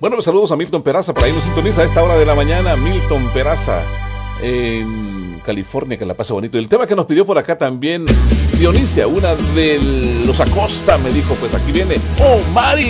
Bueno, pues saludos a Milton Peraza, por ahí nos sintoniza a esta hora de la mañana. Milton Peraza, en California, que la pasa bonito. Y el tema que nos pidió por acá también Dionisia, una de los Acosta, me dijo, pues aquí viene, ¡Oh, Mari!